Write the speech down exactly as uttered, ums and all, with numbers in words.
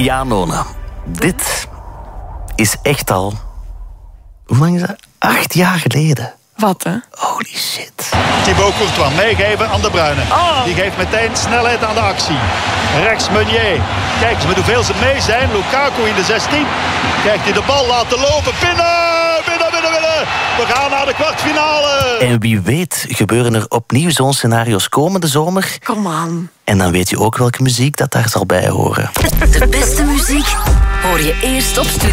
Ja, Nona. Dit is echt al... Hoe lang is dat? Acht jaar geleden. Wat, hè? Holy shit. Thibaut Courtois meegeven aan De Bruyne. Oh. Die geeft meteen snelheid aan de actie. Rechts Meunier. Kijk eens met hoeveel ze mee zijn. Lukaku in de zestien. Krijgt hij de bal laten lopen. Binnen! Binnen, binnen, binnen! We gaan naar de kwartfinale. En wie weet gebeuren er opnieuw zo'n scenario's komende zomer. Kom aan. En dan weet je ook welke muziek dat daar zal bij horen. De beste muziek hoor je eerst op Studio